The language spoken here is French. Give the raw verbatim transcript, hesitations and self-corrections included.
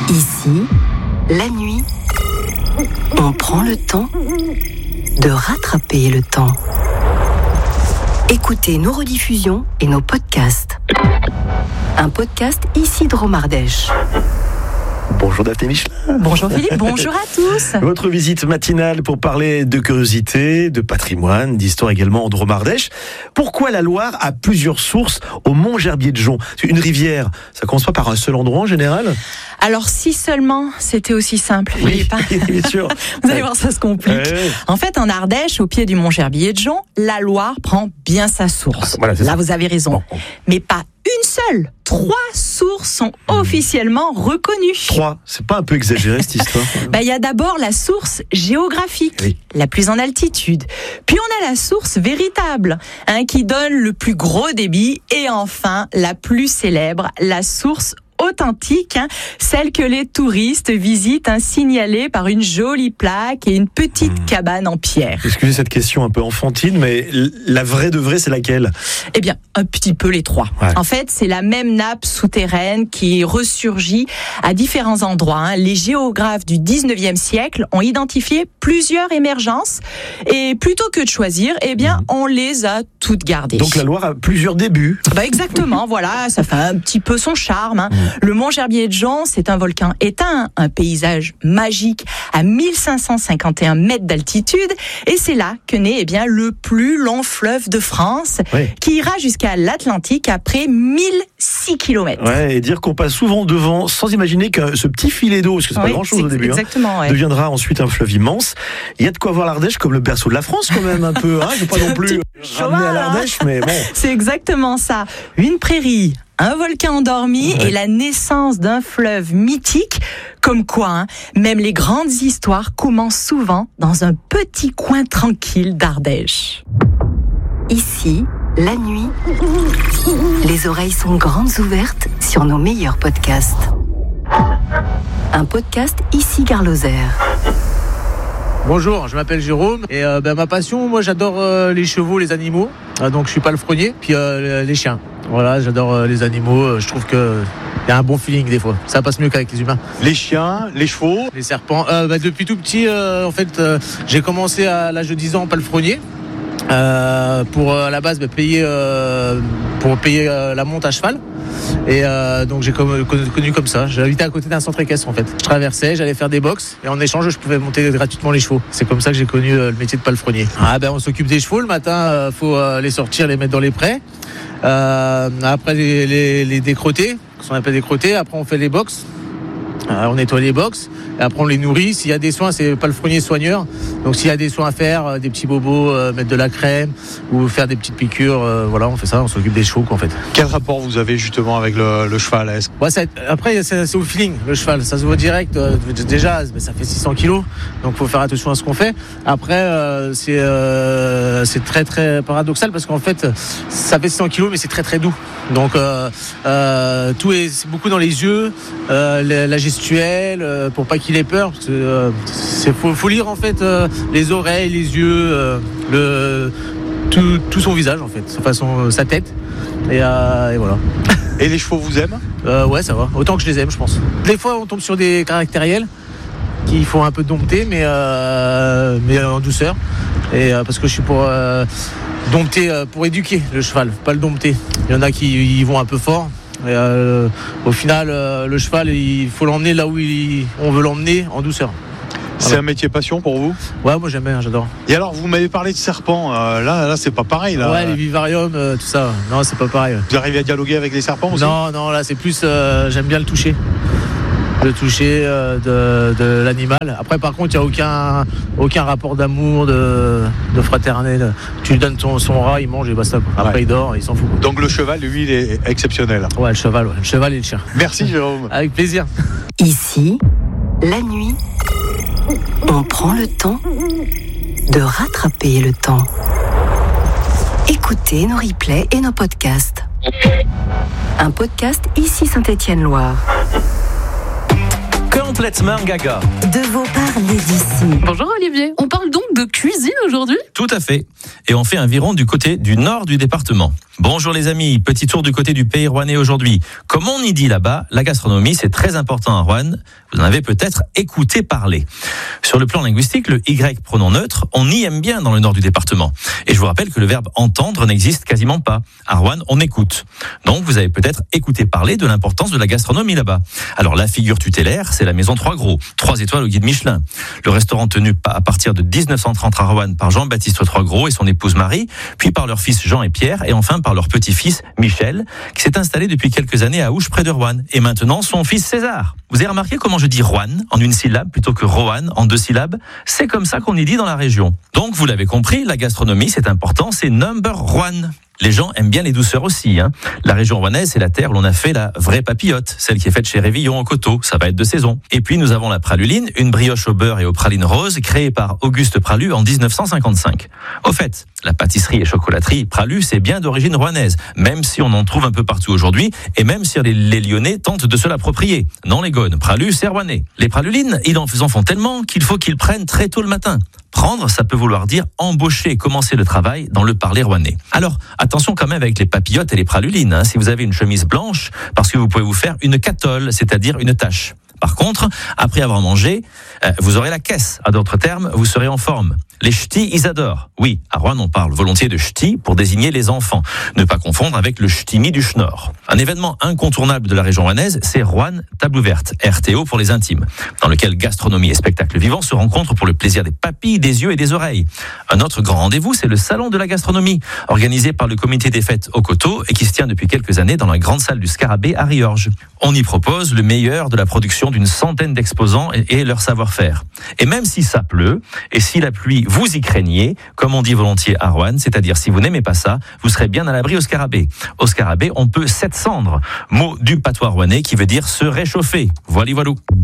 Ici, la nuit, on prend le temps de rattraper le temps. Écoutez nos rediffusions et nos podcasts. Un podcast ici de Drôme-Ardèche. Bonjour Daphné Michelin. Bonjour Philippe, bonjour à tous. Votre visite matinale pour parler de curiosité, de patrimoine, d'histoire également en Drôme-Ardèche. Pourquoi la Loire a plusieurs sources au Mont-Gerbier-de-Jonc ? Une rivière, ça commence pas par un seul endroit en général ? Alors si seulement c'était aussi simple, Philippe. Oui, bien sûr. Vous allez voir, ça se complique. Ouais. En fait, en Ardèche, au pied du Mont-Gerbier-de-Jonc, la Loire prend bien sa source. Ah, voilà, c'est Là, ça. vous avez raison. Bon, bon. Mais pas une seule. Trois sources sont officiellement reconnues. Trois, c'est pas un peu exagéré cette histoire ? Bah, il y a d'abord la source géographique, Oui. la plus en altitude. Puis on a la source véritable, hein, qui donne le plus gros débit. Et enfin, la plus célèbre, la source authentique, hein, celle que les touristes visitent, hein, signalée par une jolie plaque et une petite mmh. cabane en pierre. Excusez cette question un peu enfantine, mais la vraie de vraie, c'est laquelle ? Eh bien, un petit peu les trois. Ouais. En fait, c'est la même nappe souterraine qui ressurgit à différents endroits. Hein. Les géographes du dix-neuvième siècle ont identifié plusieurs émergences et plutôt que de choisir, eh bien, mmh. on les a toutes gardées. Donc la Loire a plusieurs débuts. Bah exactement, voilà, ça fait un petit peu son charme. Hein. Mmh. Le Mont-Gerbier-de-Jonc, c'est un volcan éteint, un paysage magique à mille cinq cent cinquante et un mètres d'altitude, et c'est là que naît eh bien, le plus long fleuve de France, oui. qui ira jusqu'à l'Atlantique après mille six kilomètres. Ouais, et dire qu'on passe souvent devant sans imaginer que ce petit filet d'eau, parce que c'est oui, pas grand-chose au début, hein, ouais. deviendra ensuite un fleuve immense. Il y a de quoi voir l'Ardèche comme le berceau de la France quand même un peu, hein, je ne veux pas non plus ramener à l'Ardèche, mais bon. C'est exactement ça. Une prairie, un volcan endormi ouais. et la naissance d'un fleuve mythique. Comme quoi, hein, même les grandes histoires commencent souvent dans un petit coin tranquille d'Ardèche. Ici, la nuit, les oreilles sont grandes ouvertes sur nos meilleurs podcasts. Un podcast ici Gare Lozère. Bonjour, je m'appelle Jérôme et euh, ben, ma passion, moi j'adore euh, les chevaux, les animaux, euh, donc je suis palefrenier, puis euh, les chiens. Voilà, j'adore euh, les animaux, euh, je trouve que il y a un bon feeling des fois, ça passe mieux qu'avec les humains. Les chiens, les chevaux, les serpents. Euh, ben, depuis tout petit, euh, en fait, euh, j'ai commencé à l'âge de dix ans en palefrenier. Euh, pour à la base bah, payer euh, pour payer euh, la monte à cheval et euh, donc j'ai connu, connu comme ça. J'habitais à côté d'un centre équestre en fait. Je traversais, j'allais faire des box et en échange je pouvais monter gratuitement les chevaux. C'est comme ça que j'ai connu euh, le métier de palefrenier. Ah ben on s'occupe des chevaux le matin, euh, faut euh, les sortir, les mettre dans les prés. Euh, après les, les, les décroter, ce qu'on appelle décroter. Après on fait les box. Euh, on nettoie les box et après on les nourrit. S'il y a des soins, c'est palefrenier soigneur. Donc s'il y a des soins à faire, euh, des petits bobos, euh, mettre de la crème ou faire des petites piqûres, euh, voilà, on fait ça, on s'occupe des chevaux quoi, en fait. Quel rapport vous avez justement avec le, le cheval ? Est-ce... Ouais, ça, après c'est, c'est au feeling le cheval, ça se voit direct. Euh, déjà, ça fait six cents kilos, donc faut faire attention à ce qu'on fait. Après, euh, c'est euh, c'est très très paradoxal parce qu'en fait, ça fait six cents kilos, mais c'est très très doux. Donc euh, euh, tout est c'est beaucoup dans les yeux, euh, la, la gestuelle, euh, pour pas qu'il ait peur. Parce que, euh, c'est faut, faut lire en fait euh, les oreilles, les yeux, euh, le tout, tout son visage en fait, sa façon, sa tête. Et, euh, et voilà. Et les chevaux vous aiment ? euh, Ouais, ça va. Autant que je les aime, je pense. Des fois, on tombe sur des caractériels qu'il faut un peu dompter, mais euh, mais en douceur. Et euh, parce que je suis pour euh, dompter, euh, pour éduquer le cheval, pas le dompter. Il y en a qui y vont un peu fort. Et euh, au final, euh, le cheval, il faut l'emmener là où il, on veut l'emmener, en douceur. C'est Voilà. un métier passion pour vous ? Ouais, moi j'aime bien, j'adore. Et alors, vous m'avez parlé de serpents. Euh, là, là, c'est pas pareil. Là. Ouais, les vivariums, euh, tout ça. Non, c'est pas pareil. Vous arrivez à dialoguer avec les serpents aussi ? Non, non, là c'est plus, euh, j'aime bien le toucher. Le toucher euh, de, de l'animal. Après, par contre, il n'y a aucun, aucun rapport d'amour, de, de fraternel. Tu lui donnes ton, son rat, il mange et basta. Quoi. Après, Ouais. il dort, il s'en fout. Quoi. Donc le cheval, lui, il est exceptionnel. Ouais, le cheval, ouais. Le cheval et le chien. Merci Jérôme. Avec plaisir. Ici, la nuit, on prend le temps de rattraper le temps. Écoutez nos replays et nos podcasts. Un podcast ici Saint-Étienne-Loire. Que en pleine complètement gaga. De vos parler d'ici. Bonjour Olivier, on parle donc de cuisine aujourd'hui ? Tout à fait. Et on fait un viron du côté du nord du département. Bonjour les amis, petit tour du côté du pays rouennais aujourd'hui. Comme on y dit là-bas, la gastronomie c'est très important à Roanne. Vous en avez peut-être écouté parler. Sur le plan linguistique, le Y pronom neutre, on y aime bien dans le nord du département. Et je vous rappelle que le verbe entendre n'existe quasiment pas. À Roanne, on écoute. Donc vous avez peut-être écouté parler de l'importance de la gastronomie là-bas. Alors la figure tutélaire, c'est la maison Trois Gros, trois étoiles au guide Michelin. Le restaurant tenu à partir de dix-neuf cent trente à Roanne par Jean-Baptiste Trois Gros et son épouse Marie, puis par leurs fils Jean et Pierre, et enfin par leur petit-fils Michel, qui s'est installé depuis quelques années à Ouche près de Roanne, et maintenant son fils César. Vous avez remarqué comment je dis Roanne en une syllabe plutôt que Roanne en deux syllabes ? C'est comme ça qu'on y dit dans la région. Donc vous l'avez compris, la gastronomie c'est important, c'est number one. Les gens aiment bien les douceurs aussi. Hein. La région rouennaise, c'est la terre où l'on a fait la vraie papillote, celle qui est faite chez Révillon au Coteau. Ça va être de saison. Et puis nous avons la praluline, une brioche au beurre et aux pralines roses, créée par Auguste Pralu en dix-neuf cent cinquante-cinq. Au fait, la pâtisserie et chocolaterie Pralu, c'est bien d'origine rouennaise, même si on en trouve un peu partout aujourd'hui, et même si les, les Lyonnais tentent de se l'approprier. Non les gones, Pralu, c'est rouennais. Les pralulines, ils en font tellement qu'il faut qu'ils prennent très tôt le matin. Prendre, ça peut vouloir dire embaucher et commencer le travail dans le parler rouennais. Alors, attention quand même avec les papillotes et les pralulines. Hein, si vous avez une chemise blanche, parce que vous pouvez vous faire une catole, c'est-à-dire une tache. Par contre, après avoir mangé, euh, vous aurez la caisse. À d'autres termes, vous serez en forme. Les ch'tis, ils adorent. Oui, à Roanne, on parle volontiers de ch'tis pour désigner les enfants. Ne pas confondre avec le ch'timi du Schnorr. Un événement incontournable de la région rouennaise, c'est Roanne Table Ouverte, R T O pour les intimes, dans lequel gastronomie et spectacle vivant se rencontrent pour le plaisir des papilles, des yeux et des oreilles. Un autre grand rendez-vous, c'est le Salon de la gastronomie, organisé par le comité des fêtes au Coteau et qui se tient depuis quelques années dans la grande salle du Scarabée à Riorges. On y propose le meilleur de la production d'une centaine d'exposants et, et leur savoir-faire. Et même si ça pleut, et si la pluie vous y craignez, comme on dit volontiers à Roanne, c'est-à-dire si vous n'aimez pas ça, vous serez bien à l'abri au Scarabée. Au Scarabée, on peut sept cendres, mot du patois rouennais qui veut dire se réchauffer. Voilà, voilà.